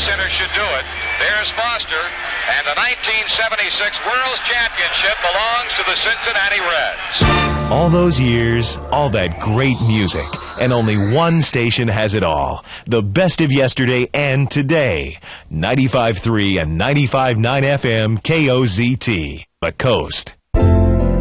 Center should do it. There's Foster, and the 1976 World's Championship belongs to the Cincinnati Reds. All those years, all that great music, and only one station has it all. The best of yesterday and today. 95.3 and 95.9 FM KOZT, The Coast.